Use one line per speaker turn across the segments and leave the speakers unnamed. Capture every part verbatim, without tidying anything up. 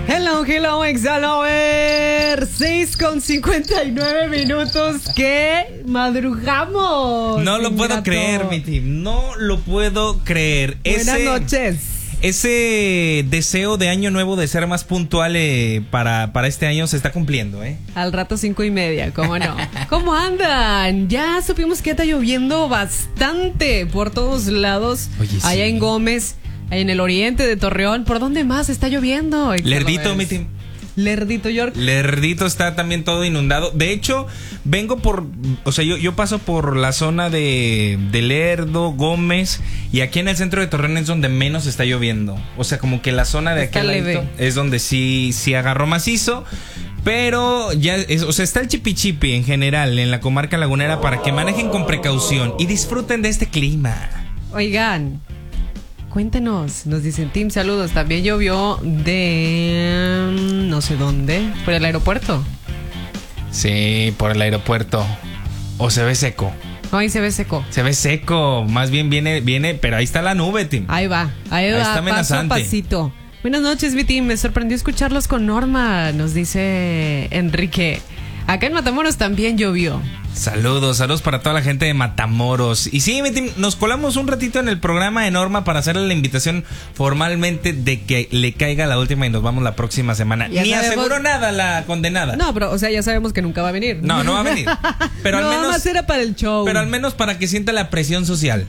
Hello, hello, Exalover. seis con cincuenta y nueve minutos que madrugamos.
No lo puedo
gato.
creer, mi team. No lo puedo creer.
Buenas
ese,
noches.
Ese deseo de año nuevo de ser más puntual eh, para, para este año se está cumpliendo, ¿eh?
Al rato cinco y media, ¿cómo no? ¿Cómo andan? Ya supimos que está lloviendo bastante por todos lados.
Oye, sí.
Allá en Gómez, allá en el oriente de Torreón. ¿Por dónde más está lloviendo?
Lerdito, mi team.
Lerdito, York.
Lerdito está también todo inundado. De hecho, vengo por... O sea, yo, yo paso por la zona de, de Lerdo, Gómez. Y aquí en el centro de Torreón es donde menos está lloviendo. O sea, como que la zona de
Está
aquel
leve.
ladito es donde sí, sí agarró macizo. Pero ya, es, o sea, está el chipichipi en general en la comarca lagunera para que manejen con precaución y disfruten de este clima.
Oigan, cuéntenos, nos dicen Team, saludos. También llovió de no sé dónde, por el aeropuerto.
Sí, por el aeropuerto. O se ve seco.
Ahí se ve seco.
Se ve seco, más bien viene, viene, pero ahí está la nube, Tim.
Ahí va, ahí,
Ahí
va,
está
paso a
amenazante.
pasito. Buenas noches, mi team. Me sorprendió escucharlos con Norma, nos dice Enrique. Acá en Matamoros también llovió.
Saludos, saludos para toda la gente de Matamoros. Y sí, mi team, nos colamos un ratito en el programa de Norma para hacerle la invitación formalmente de que le caiga la última y nos vamos la próxima semana.
Ya
Ni
sabemos-
aseguró nada la condenada.
No, pero, o sea, ya sabemos que nunca va a venir.
No, no va a venir. Pero
no,
al menos,
más era para el show.
pero al menos para que sienta la presión social.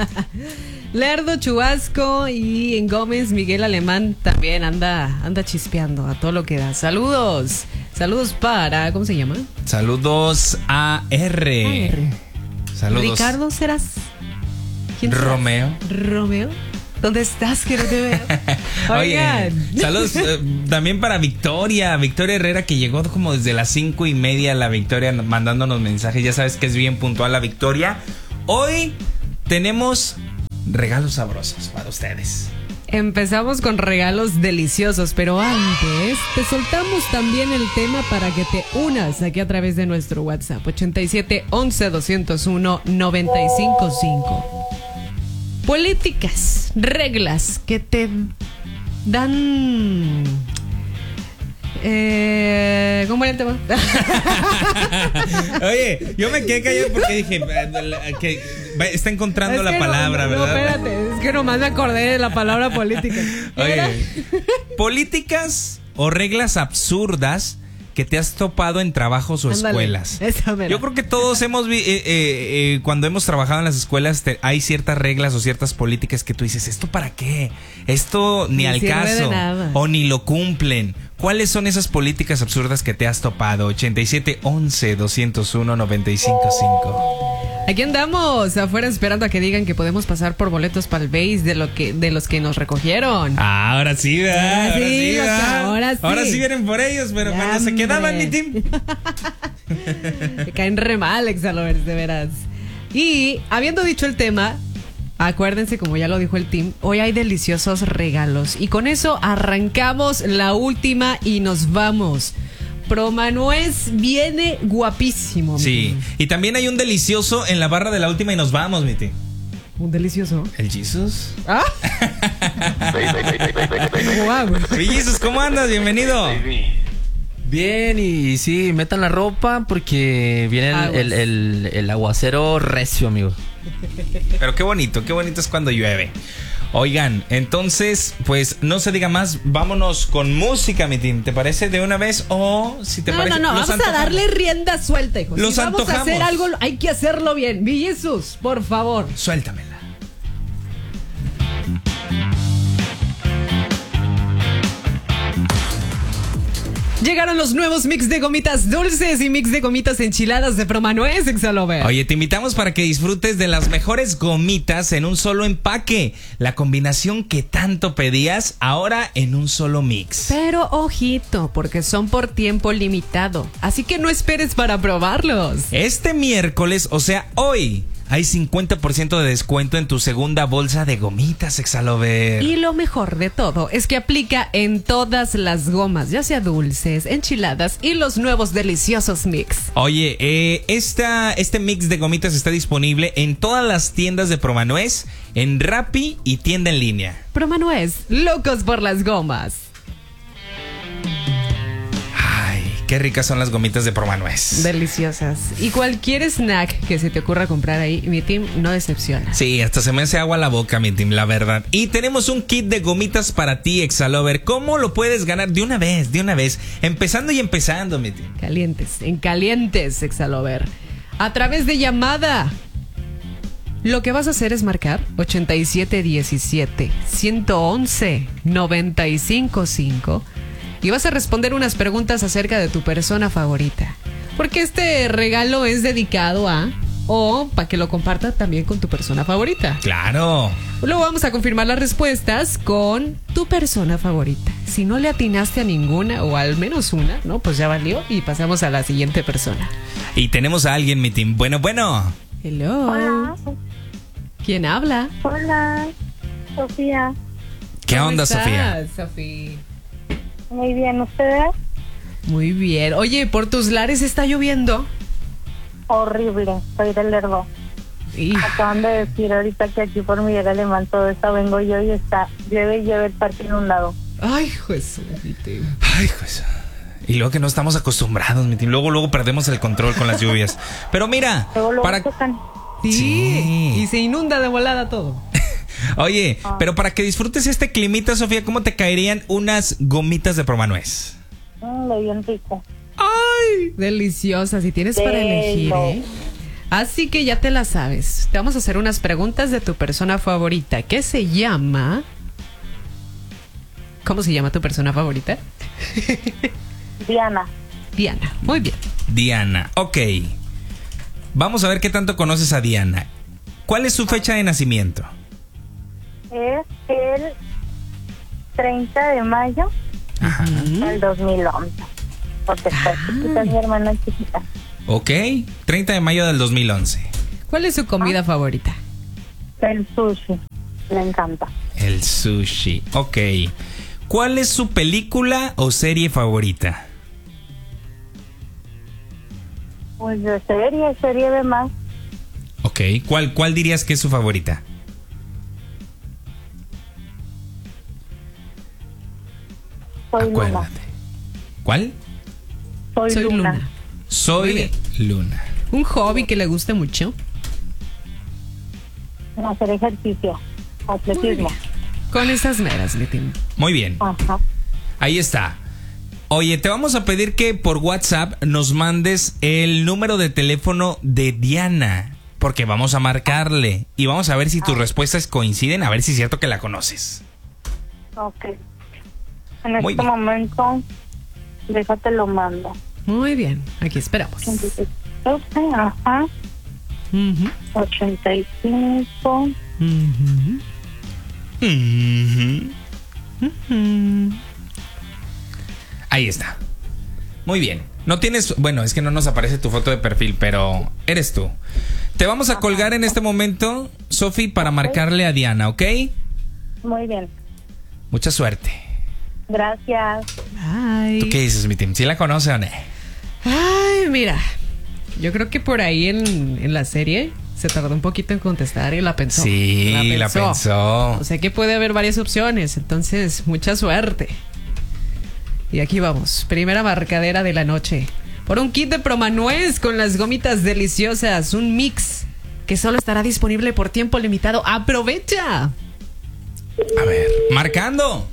Lerdo, Chubasco y en Gómez, Miguel Alemán también anda, anda chispeando a todo lo que da. Saludos. Saludos para, ¿cómo se llama?
Saludos a R.
A R.
Saludos.
Ricardo, ¿serás? ¿Quién serás?
Romeo.
Romeo. ¿Dónde estás que no te veo? Oigan.
Oye, saludos eh, también para Victoria, Victoria Herrera, que llegó como desde las cinco y media. La Victoria mandándonos mensajes. Ya sabes que es bien puntual la Victoria. Hoy tenemos regalos sabrosos para ustedes.
Empezamos con regalos deliciosos, pero antes te soltamos también el tema para que te unas aquí a través de nuestro WhatsApp ochenta y siete, once, doscientos uno, noventa y cinco cinco. Políticas, reglas que te dan... Eh, ¿Cómo era el tema?
Oye, yo me quedé callado porque dije que está encontrando
Es
la
que no,
palabra,
no,
¿verdad?
espérate, es que nomás me acordé de la palabra política. Era-
Oye, políticas o reglas absurdas que te has topado en trabajos o
Ándale,
escuelas.
esa mera.
Yo creo que todos hemos vi- eh, eh, eh, cuando hemos trabajado en las escuelas te- hay ciertas reglas o ciertas políticas que tú dices, ¿esto para qué? Esto ni
Ni
al
sirve de
caso
nada.
o ni lo cumplen. ¿Cuáles son esas políticas absurdas que te has topado? ochenta y siete, once, doscientos uno, noventa y cinco cinco.
Aquí andamos afuera esperando a que digan que podemos pasar por boletos para el base de lo que de los que nos recogieron.
Ah, ahora sí, ¿verdad?
Ahora
Ahora
sí,
sí, ¿verdad?
ahora sí.
Ahora sí vienen por ellos, pero
Ya,
cuando se quedaban, mi
hombre.
team.
Me caen re mal, Exalovers, de veras. Y habiendo dicho el tema, acuérdense, como ya lo dijo el team, hoy hay deliciosos regalos. Y con eso arrancamos la última y nos vamos. Promanuez viene guapísimo. mi
Sí,
team.
y también hay un delicioso en la barra de la última y nos vamos, mi team.
Un delicioso.
¿El Jesus?
¿Ah? Wow.
Oye, Jesus, ¿cómo andas? Bienvenido.
Bien, y sí, metan la ropa porque viene el,
Aguas.
el, el- el aguacero recio, amigo.
Pero qué bonito, qué bonito es cuando llueve. Oigan, entonces, pues no se diga más, vámonos con música, mi team. ¿Te parece de una vez? O si te
No,
parece.
no, no,
los
vamos a
antojamos.
darle rienda suelta, hijo.
Los
si vamos a
antojamos.
hacer algo, hay que hacerlo bien. Mi Jesús, por favor.
Suéltamela.
Llegaron los nuevos mix de gomitas dulces y mix de gomitas enchiladas de Promanuez, Exalover.
Oye, te invitamos para que disfrutes de las mejores gomitas en un solo empaque. La combinación que tanto pedías, ahora en un solo mix.
Pero ojito, porque son por tiempo limitado. Así que no esperes para probarlos.
Este miércoles, o sea, hoy, hay cincuenta por ciento de descuento en tu segunda bolsa de gomitas, Exalover.
Y lo mejor de todo es que aplica en todas las gomas, ya sea dulces, enchiladas y los nuevos deliciosos mix.
Oye, eh, esta, este mix de gomitas está disponible en todas las tiendas de Promanuez, en Rappi y tienda en línea.
Promanuez, locos por las gomas.
qué ricas son las gomitas de Promanuez.
Deliciosas. Y cualquier snack que se te ocurra comprar ahí, mi team no decepciona.
Sí, hasta se me hace agua la boca, mi team, la verdad. Y tenemos un kit de gomitas para ti, Exalover. ¿Cómo lo puedes ganar? De una vez, de una vez. Empezando y empezando, mi team.
Calientes, en calientes, Exalover. A través de llamada. Lo que vas a hacer es marcar ochenta y siete diecisiete, ciento once, noventa y cinco cinco y vas a responder unas preguntas acerca de tu persona favorita. Porque este regalo es dedicado a, o para que lo compartas también con tu persona favorita.
Claro.
Luego vamos a confirmar las respuestas con tu persona favorita. Si no le atinaste a ninguna, o al menos una, ¿no? Pues ya valió y pasamos a la siguiente persona.
Y tenemos a alguien, mi team. Bueno, bueno.
Hello.
Hola.
¿Quién habla?
Hola, Sofía.
¿Qué
¿Cómo
onda,
estás,
Sofía?
Sofía?
Muy bien, ¿ustedes?
Muy bien. Oye, ¿por tus lares está lloviendo?
Horrible, soy del Lerdo.
Y
Acaban de decir ahorita que aquí por Miguel Alemán todo esto vengo yo y está, llueve y llueve el parque inundado.
ay, Jesús.
Ay, pues. Y luego que no estamos acostumbrados, mi team. Luego, luego perdemos el control con las lluvias. Pero mira,
Luego luego
para...
tocan.
Sí,
Sí.
y se inunda de volada todo.
Oye, pero para que disfrutes este climita, Sofía, ¿cómo te caerían unas gomitas de Promanuez?
Mm, de bien rico.
¡Ay! Deliciosas, y tienes para elegir,
Delo.
¿eh? Así que ya te la sabes. Te vamos a hacer unas preguntas de tu persona favorita. ¿Qué se llama? ¿Cómo se llama tu persona favorita?
Diana,
Diana. Muy bien.
Diana, ok. Vamos a ver qué tanto conoces a Diana. ¿Cuál es su fecha de nacimiento?
es el treinta de mayo
Ajá.
del dos mil once. Porque está chiquita, mi hermana chiquita.
Ok, treinta de mayo del dos mil once.
¿Cuál es su comida favorita?
El sushi, me encanta.
El sushi, ok. ¿Cuál es su película o serie favorita?
Pues de serie, serie de más.
Ok, ¿cuál, cuál dirías que es su favorita?
Soy Luna.
Acuérdate. ¿Cuál?
Soy,
Soy
Luna.
Luna. Muy
Soy
bien.
Luna.
¿Un hobby que le guste mucho?
Hacer ejercicio, atletismo.
Con esas meras, mi team.
Muy bien,
Ajá.
ahí está. Oye, te vamos a pedir que por WhatsApp nos mandes el número de teléfono de Diana, porque vamos a marcarle y vamos a ver si tus respuestas coinciden, a ver si es cierto que la conoces.
Ok. En
Muy
este
bien.
momento, déjate lo mando.
Muy bien. Aquí esperamos.
Ajá.
Ujú,
ochenta y cinco.
ujú,
Ujú.
ujú.
Ahí está. Muy bien. No tienes, bueno, es que no nos aparece tu foto de perfil, pero eres tú. Te vamos a colgar en este momento, Sofi, para marcarle a Diana, ¿ok?
Muy bien.
Mucha suerte.
Gracias.
Ay.
¿Tú qué dices, mi team? ¿Sí la conoce o no?
Ay, mira. Yo creo que por ahí en, en la serie se tardó un poquito en contestar y la pensó.
Sí, la pensó.
O sea que puede haber varias opciones. Entonces, mucha suerte. Y aquí vamos. Primera marcadera de la noche. Por un kit de Promanuez con las gomitas deliciosas. Un mix que solo estará disponible por tiempo limitado. ¡Aprovecha!
A ver, marcando.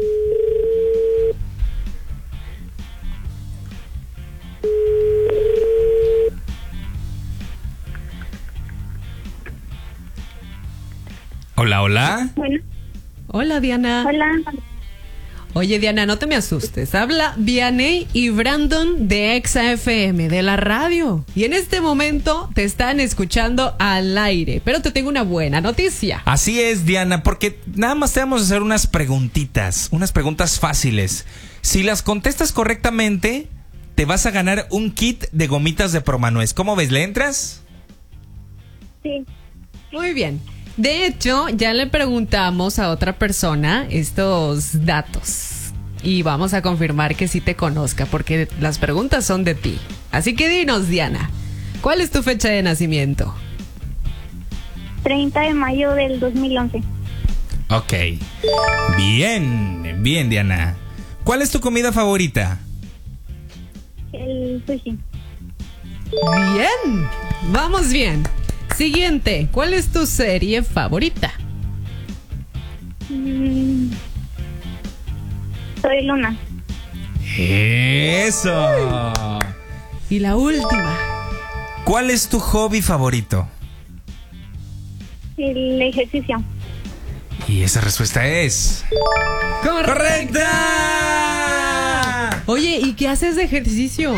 Hola, hola.
Bueno,
Hola, Diana.
hola.
Oye, Diana, no te me asustes. Habla Vianey y Brandon de Exa F M, de la radio. Y en este momento te están escuchando al aire. Pero te tengo una buena noticia.
Así es, Diana, porque nada más te vamos a hacer unas preguntitas, unas preguntas fáciles. Si las contestas correctamente, te vas a ganar un kit de gomitas de Promanuez. ¿Cómo ves? ¿Le entras?
Sí.
Muy bien. De hecho, ya le preguntamos a otra persona estos datos. Y vamos a confirmar que sí te conozca, porque las preguntas son de ti. Así que dinos, Diana, ¿cuál es tu fecha de nacimiento?
treinta de mayo del dos mil once.
Ok. Bien, bien, Diana. ¿Cuál es tu comida favorita?
El sushi.
Bien, vamos bien. Siguiente, ¿cuál es tu serie favorita?
Mm, Soy Luna.
Eso.
Y la última.
¿Cuál es tu hobby favorito?
El ejercicio.
Y esa respuesta es... ¡correcta!
Oye, ¿y qué haces de ejercicio?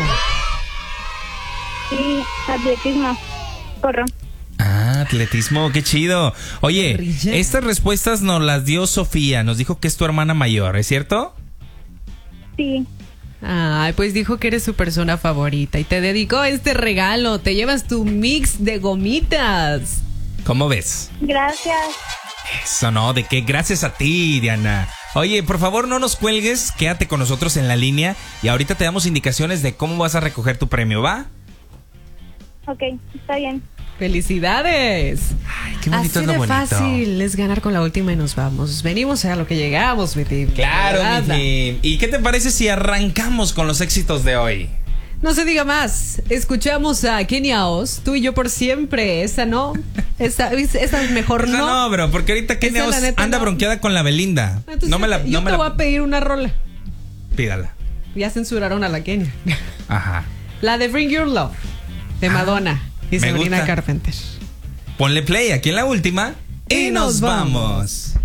Y atletismo. Corro.
Ah, atletismo, qué chido. Oye,
Brilla.
estas respuestas nos las dio Sofía. Nos dijo que es tu hermana mayor, ¿es cierto?
Sí.
Ay, pues dijo que eres su persona favorita y te dedicó este regalo. Te llevas tu mix de gomitas.
¿Cómo ves?
Gracias.
Eso no, de qué, gracias a ti, Diana. Oye, por favor no nos cuelgues, quédate con nosotros en la línea y ahorita te damos indicaciones de cómo vas a recoger tu premio, ¿va?
Ok, está bien.
¡Felicidades!
Ay, qué bonito
Así
es lo
de
bonito.
fácil es ganar con la última y nos vamos. Venimos a lo que llegamos, mi team.
Claro,
Anda.
mi team. ¿Y qué te parece si arrancamos con los éxitos de hoy?
No se diga más. Escuchamos a Kenia Oz, tú y yo por siempre. Esa no. Esa, esa es mejor
Esa
no.
no, bro, porque ahorita Kenia
Esa, la
Oz
neta,
anda
no.
bronqueada con la Belinda.
Entonces,
no me la,
yo
no me
te
la...
voy a pedir una rola.
Pídala.
Ya censuraron a la Kenia.
Ajá.
La de Bring Your Love, de Madonna y
me
Sabrina
gusta.
Carpenter.
Ponle play aquí en la última y,
Y
nos
nos
vamos.
vamos.